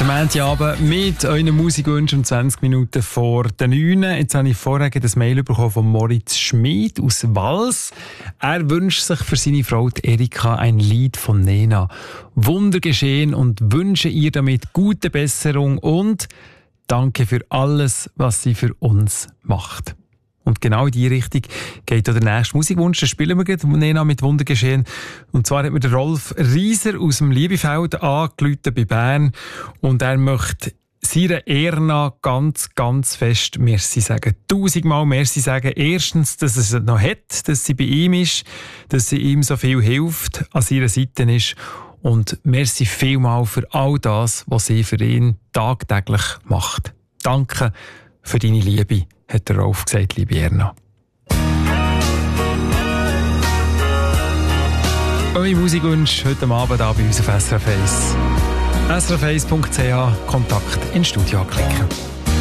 Der Montagabend mit euren Musikwünschen um 20 Minuten vor den 9. Jetzt habe ich vorher das Mail bekommen von Moritz Schmid aus Wals. Er wünscht sich für seine Frau Erika ein Lied von Nena. Wunder geschehen und wünsche ihr damit gute Besserung und danke für alles, was sie für uns macht. Und genau in die Richtung geht auch der nächste Musikwunsch. Da spielen wir gerade Nena mit Wunder geschehen. Und zwar hat mir der Rolf Rieser aus dem Liebefeld angerufen bei Bern. Und er möchte seiner Erna ganz, ganz fest Merci sagen. 1000-mal Merci sagen. Erstens, dass er es noch hat, dass sie bei ihm ist, dass sie ihm so viel hilft, an seiner Seite ist. Und merci vielmal für all das, was sie für ihn tagtäglich macht. Danke für deine Liebe, hat der Rolf gesagt, liebe Erna. Eure Musikwünsche heute Abend hier bei uns auf SRF 1. srf1.ch Kontakt ins Studio anklicken.